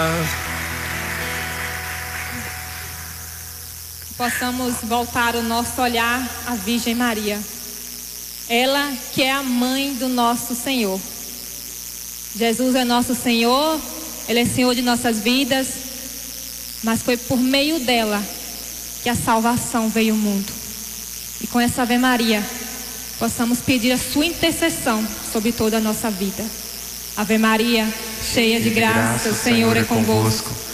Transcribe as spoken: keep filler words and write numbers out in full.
Possamos voltar o nosso olhar à Virgem Maria. Ela que é a mãe do nosso Senhor. Jesus é nosso Senhor, Ele é Senhor de nossas vidas, mas foi por meio dela que a salvação veio ao mundo. E com essa Ave Maria, possamos pedir a sua intercessão sobre toda a nossa vida. Ave Maria, cheia de graça, o Senhor é convosco.